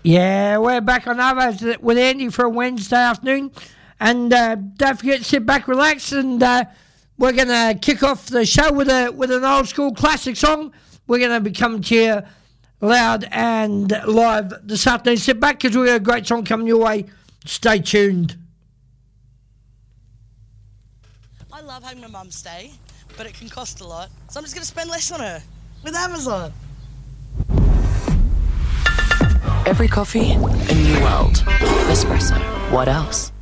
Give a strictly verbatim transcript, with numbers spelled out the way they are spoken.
Yeah, we're back on Others with Andy for a Wednesday afternoon. And uh, don't forget to sit back, relax, and uh, we're going to kick off the show with a with an old school classic song. We're going to be coming to you loud and live this afternoon. Sit back because we've got a great song coming your way. Stay tuned. I love having my mum stay, but it can cost a lot. So I'm just going to spend less on her with Amazon. Every coffee, a new world. Nespresso. What else?